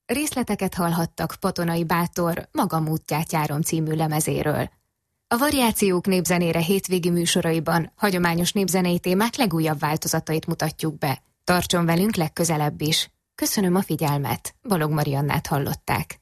részleteket hallhattak Patonai Bátor Magam útját járom című lemezéről. A Variációk népzenére hétvégi műsoraiban hagyományos népzenei témák legújabb változatait mutatjuk be. Tartson velünk legközelebb is. Köszönöm a figyelmet, Balog Mariannát hallották.